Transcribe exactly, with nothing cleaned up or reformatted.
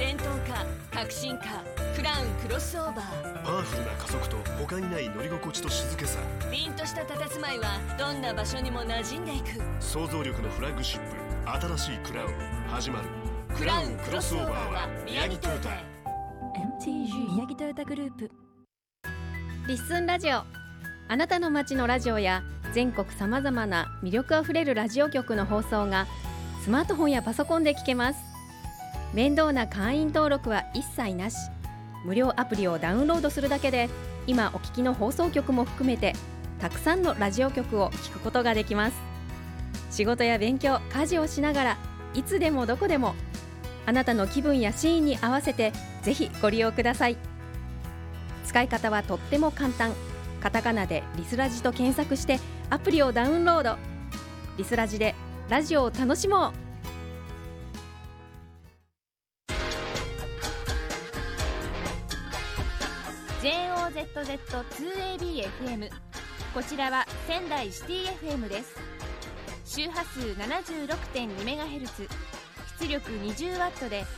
電動化、革新化、クラウンクロスオーバー。 パワフルな加速と他にない乗り心地と静けさ。 凛とした佇まいはどんな場所にも馴染んでいく。 想像力のフラッグシップ、新しいクラウン始まる。クラウンクロスオーバーは宮城トヨタ。 エムティージー 宮城トヨタグループ。 リッスンラジオ、あなたの街のラジオや全国さまざまな魅力あふれるラジオ局の放送がスマートフォンやパソコンで聞けます。面倒な会員登録は一切なし。無料アプリをダウンロードするだけで今お聞きの放送局も含めてたくさんのラジオ局を聞くことができます。仕事や勉強、家事をしながらいつでもどこでもあなたの気分やシーンに合わせてぜひご利用ください。使い方はとっても簡単。カタカナでリスラジと検索してアプリをダウンロード。リスラジでラジオを楽しもう。 ジェイオーゼットゼットツーエービーエフエム、 こちらは仙台シティ エフエム です。周波数 ななじゅうろくてんにメガヘルツ、出力 にじゅうワット で